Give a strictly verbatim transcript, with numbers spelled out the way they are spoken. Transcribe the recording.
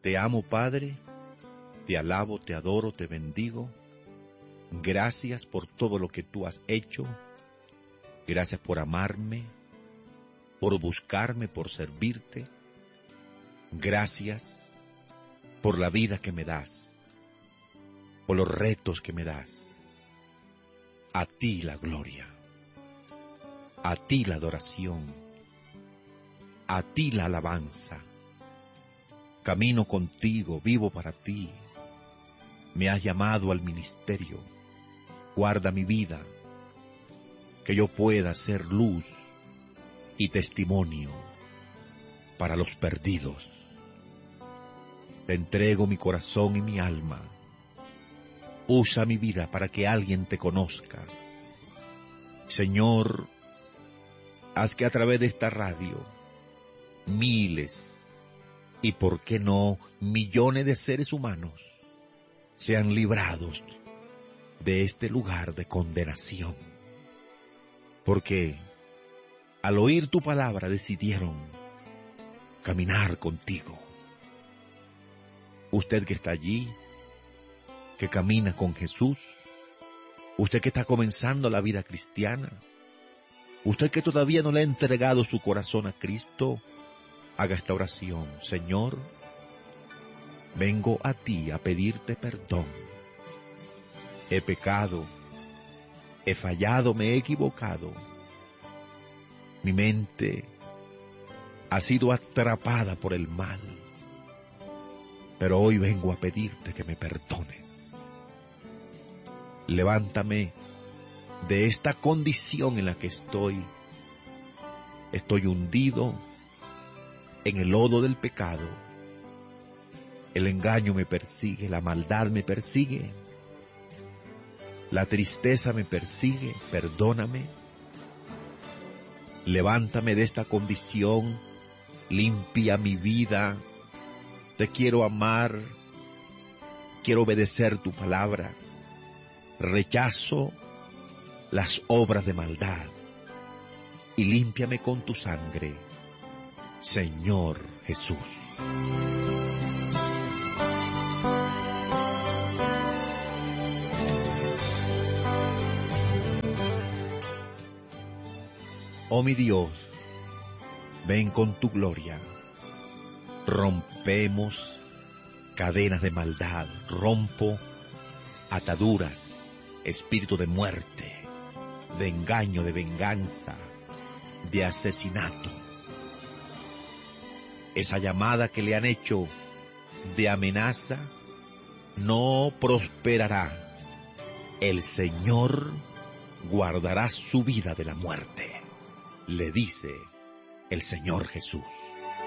Te amo, Padre, te alabo, te adoro, te bendigo. Gracias por todo lo que tú has hecho. Gracias por amarme, por buscarme, por servirte. Gracias por la vida que me das, por los retos que me das. A ti la gloria, a ti la adoración, a ti la alabanza. Camino contigo, vivo para ti. Me has llamado al ministerio. Guarda mi vida, que yo pueda ser luz y testimonio para los perdidos. Te entrego mi corazón y mi alma. Usa mi vida para que alguien te conozca. Señor, haz que a través de esta radio miles y por qué no millones de seres humanos sean librados de este lugar de condenación, porque al oír tu palabra decidieron caminar contigo. Usted que está allí, que camina con Jesús, usted que está comenzando la vida cristiana, usted que todavía no le ha entregado su corazón a Cristo, haga esta oración. Señor, vengo a ti a pedirte perdón. He pecado, he fallado, me he equivocado. Mi mente ha sido atrapada por el mal, pero hoy vengo a pedirte que me perdones. Levántame de esta condición en la que estoy. Estoy hundido en el lodo del pecado. El engaño me persigue, la maldad me persigue, la tristeza me persigue. Perdóname. Levántame de esta condición, limpia mi vida. Te quiero amar, quiero obedecer tu palabra. Rechazo las obras de maldad y límpiame con tu sangre, Señor Jesús. Oh mi Dios, ven con tu gloria. Rompemos cadenas de maldad, rompo ataduras, espíritu de muerte, de engaño, de venganza, de asesinato. Esa llamada que le han hecho de amenaza no prosperará. El Señor guardará su vida de la muerte, le dice el Señor Jesús.